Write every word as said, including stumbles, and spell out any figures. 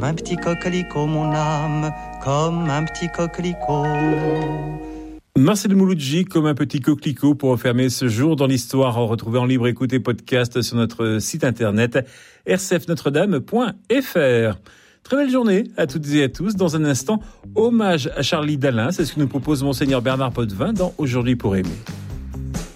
un petit coquelicot, mon âme, comme un petit coquelicot. Marcel Mouloudji, comme un petit coquelicot, pour refermer ce jour dans l'histoire, retrouvé en libre écoute et podcast sur notre site internet r c f notre dame point f r. Très belle journée à toutes et à tous. Dans un instant, hommage à Charlie Dalin, c'est ce que nous propose Monseigneur Bernard Potvin dans Aujourd'hui pour aimer.